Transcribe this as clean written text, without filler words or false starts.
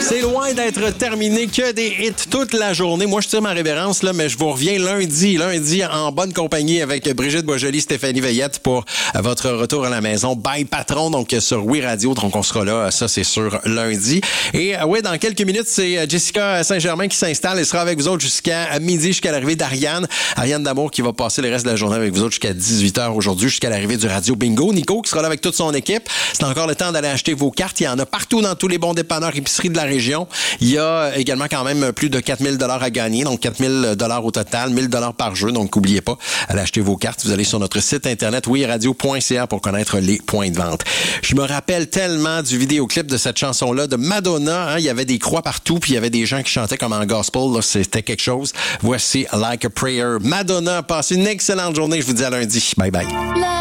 C'est loin d'être terminé, que des hits toute la journée. Moi, je tire ma révérence, là, mais je vous reviens lundi en bonne compagnie avec Brigitte Boisjoli, Stéphanie Veillette pour votre retour à la maison. Bye Patron, donc sur Oui Radio. Donc, on sera là, ça, c'est sûr, lundi. Et oui, dans quelques minutes, c'est Jessica Saint-Germain qui s'installe. Elle sera avec vous autres jusqu'à midi, jusqu'à l'arrivée d'Ariane. Ariane D'Amour qui va passer le reste de la journée avec vous autres jusqu'à 18h aujourd'hui, jusqu'à l'arrivée du Radio Bingo. Nico qui sera là avec toute son équipe. C'est encore le temps d'aller acheter vos cartes. Il y en a partout dans tous les bons dépanneurs, épiceries de la région. Il y a également quand même plus de 4 000 $ à gagner, donc 4 000 $ au total, 1 000 $ par jeu. Donc, n'oubliez pas, allez acheter vos cartes. Vous allez sur notre site internet wiradio.ca pour connaître les points de vente. Je me rappelle tellement du vidéoclip de cette chanson-là de Madonna. Hein, il y avait des croix partout, puis il y avait des gens qui chantaient comme en gospel. Là, c'était quelque chose. Voici Like a Prayer. Madonna, passez une excellente journée. Je vous dis à lundi. Bye bye.